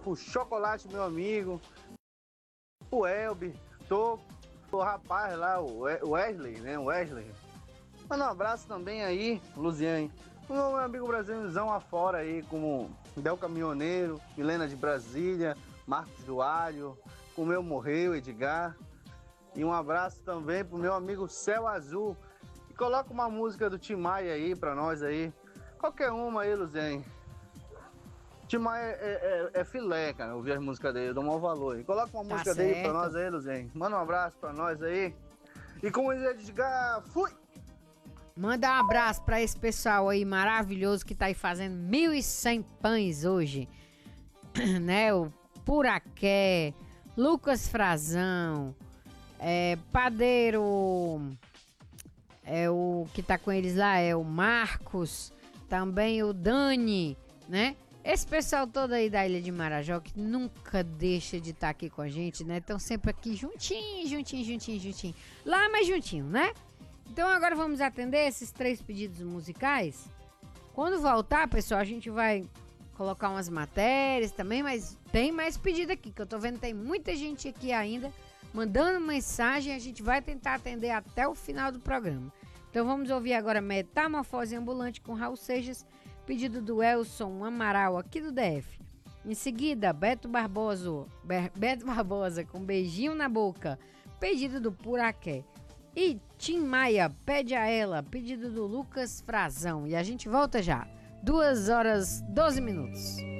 pro Chocolate, meu amigo, o Elber, o rapaz lá, o Wesley, né? Wesley. Manda um abraço também aí, Luziane. O meu amigo brasileirzão afora aí, como Del Caminhoneiro, Milena de Brasília, Marcos do Alho, o meu Morreu, Edgar. E um abraço também pro meu amigo Céu Azul. E coloca uma música do Tim Maia aí pra nós aí. Qualquer uma aí, Luziane. Tim Maia é filé, cara, ouvir as músicas dele, eu dou maior valor. E coloca uma Tá música dele pra certo. nós aí, Luziane. Manda um abraço pra nós aí. E como diz Edgar, fui! Manda um abraço pra esse pessoal aí maravilhoso que tá aí fazendo 1.100 pães hoje. Né? O Puraqué, Lucas Frazão, Padeiro, o que tá com eles lá é o Marcos, também o Dani, né? Esse pessoal todo aí da Ilha de Marajó que nunca deixa de estar aqui com a gente, né? Estão sempre aqui juntinho. Lá mais juntinho, né? Então agora vamos atender esses 3 pedidos musicais. Quando voltar, pessoal, a gente vai colocar umas matérias também, mas tem mais pedido aqui, que eu tô vendo que tem muita gente aqui ainda mandando mensagem. A gente vai tentar atender até o final do programa. Então vamos ouvir agora Metamorfose Ambulante com Raul Seixas, pedido do Elson Amaral aqui do DF. Em seguida, Beto Barbosa com Beijinho na Boca, pedido do Puraqué. E Tim Maia, Pede a Ela, pedido do Lucas Frazão. E a gente volta já. 2 horas 12 minutos.